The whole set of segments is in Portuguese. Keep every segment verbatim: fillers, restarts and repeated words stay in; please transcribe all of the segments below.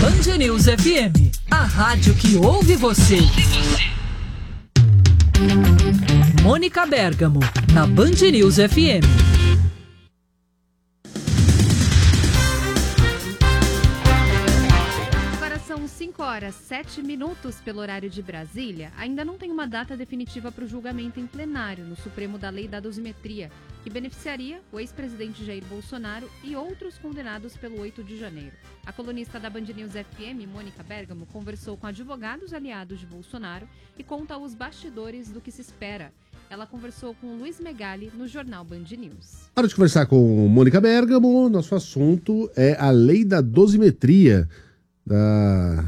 Band News F M, a rádio que ouve você. Mônica Bergamo, na Band News F M. São cinco horas, sete minutos pelo horário de Brasília. Ainda não tem uma data definitiva para o julgamento em plenário no Supremo da Lei da Dosimetria, que beneficiaria o ex-presidente Jair Bolsonaro e outros condenados pelo oito de janeiro. A colunista da Band News F M, Mônica Bergamo, conversou com advogados aliados de Bolsonaro e conta os bastidores do que se espera. Ela conversou com Luiz Megali no jornal Band News. Hora de conversar com Mônica Bergamo. Nosso assunto é a Lei da Dosimetria. Da...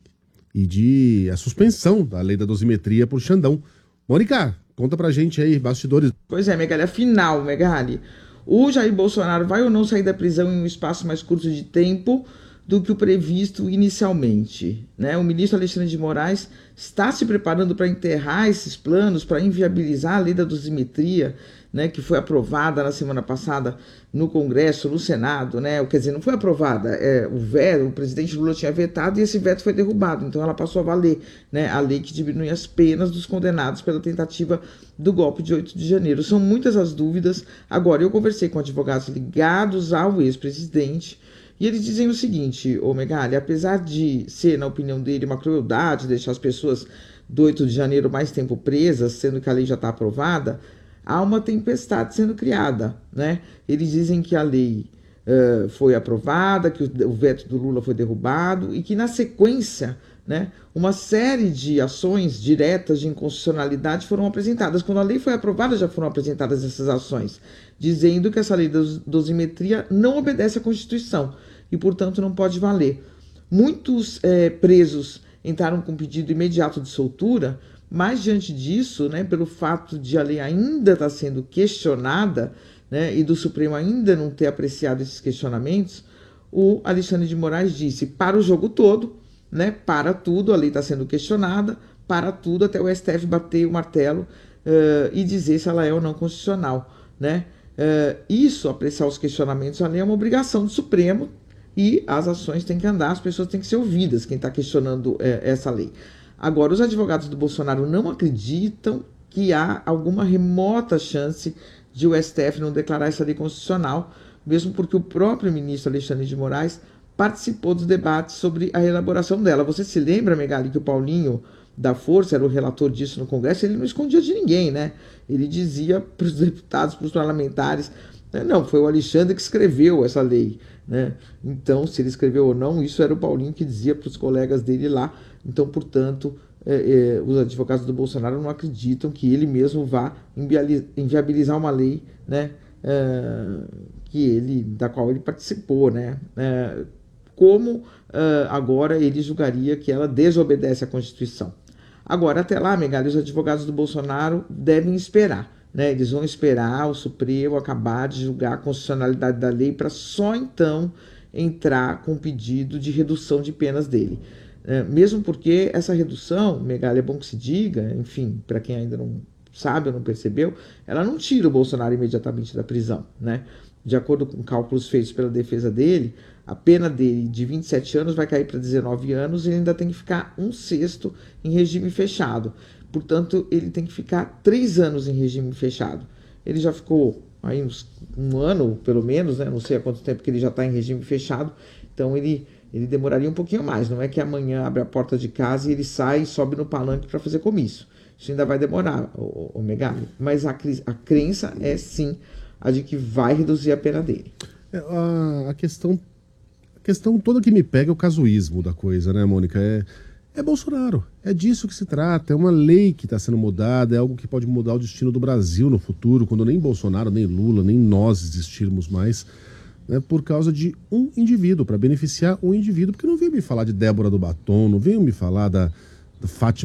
e de a suspensão da lei da dosimetria por Xandão. Mônica, conta pra gente aí, bastidores. Pois é, Megali, afinal, Megali, o Jair Bolsonaro vai ou não sair da prisão em um espaço mais curto de tempo do que o previsto inicialmente, né? O ministro Alexandre de Moraes está se preparando para enterrar esses planos, para inviabilizar a lei da dosimetria, né, que foi aprovada na semana passada no Congresso, no Senado, né? Quer dizer, não foi aprovada, é, o veto, o presidente Lula tinha vetado e esse veto foi derrubado, então ela passou a valer, né, a lei que diminui as penas dos condenados pela tentativa do golpe de oito de janeiro. São muitas as dúvidas. Agora, eu conversei com advogados ligados ao ex-presidente e eles dizem o seguinte, ô Megali, apesar de ser, na opinião dele, uma crueldade deixar as pessoas do oito de janeiro mais tempo presas, sendo que a lei já está aprovada, há uma tempestade sendo criada, né? Eles dizem que a lei uh, foi aprovada, que o, o veto do Lula foi derrubado e que, na sequência, né, uma série de ações diretas de inconstitucionalidade foram apresentadas. Quando a lei foi aprovada, já foram apresentadas essas ações, dizendo que essa lei da dosimetria não obedece à Constituição e, portanto, não pode valer. Muitos eh, presos entraram com pedido imediato de soltura, mas diante disso, né, pelo fato de a lei ainda estar sendo questionada, né, e do Supremo ainda não ter apreciado esses questionamentos, o Alexandre de Moraes disse, para o jogo todo, né, para tudo, a lei está sendo questionada, para tudo, até o S T F bater o martelo uh, e dizer se ela é ou não constitucional, né? Uh, isso, apreciar os questionamentos, a lei é uma obrigação do Supremo e as ações têm que andar, as pessoas têm que ser ouvidas, quem está questionando uh, essa lei. Agora, os advogados do Bolsonaro não acreditam que há alguma remota chance de o S T F não declarar essa lei constitucional, mesmo porque o próprio ministro Alexandre de Moraes participou dos debates sobre a elaboração dela. Você se lembra, Megali, que o Paulinho da Força era o relator disso no Congresso? Ele não escondia de ninguém, né? Ele dizia para os deputados, para os parlamentares, não, foi o Alexandre que escreveu essa lei, né? Então, se ele escreveu ou não, isso era o Paulinho que dizia para os colegas dele lá. Então, portanto, é, é, os advogados do Bolsonaro não acreditam que ele mesmo vá inviabilizar uma lei, né, é, que ele, da qual ele participou, né? É, como uh, agora ele julgaria que ela desobedece à Constituição. Agora, até lá, Megali, os advogados do Bolsonaro devem esperar, né? Eles vão esperar o Supremo acabar de julgar a constitucionalidade da lei para só então entrar com o pedido de redução de penas dele. É, mesmo porque essa redução, Megali, é bom que se diga, enfim, para quem ainda não sabe ou não percebeu, ela não tira o Bolsonaro imediatamente da prisão, né? De acordo com cálculos feitos pela defesa dele, a pena dele de vinte e sete anos vai cair para dezenove anos e ele ainda tem que ficar um sexto em regime fechado. Portanto, ele tem que ficar três anos em regime fechado. Ele já ficou aí uns, um ano, pelo menos, né? Não sei há quanto tempo que ele já está em regime fechado, então ele, ele demoraria um pouquinho mais. Não é que amanhã abre a porta de casa e ele sai e sobe no palanque para fazer comício. Isso ainda vai demorar, o, o Megali. Mas a, a crença é sim a de que vai reduzir a pena dele. É, a, a, questão, a questão toda que me pega é o casuísmo da coisa, né, Mônica? É, é Bolsonaro, é disso que se trata, é uma lei que está sendo mudada, é algo que pode mudar o destino do Brasil no futuro, quando nem Bolsonaro, nem Lula, nem nós existirmos mais, né, por causa de um indivíduo, para beneficiar um indivíduo, porque não veio me falar de Débora do Batom, não veio me falar da, da Fátima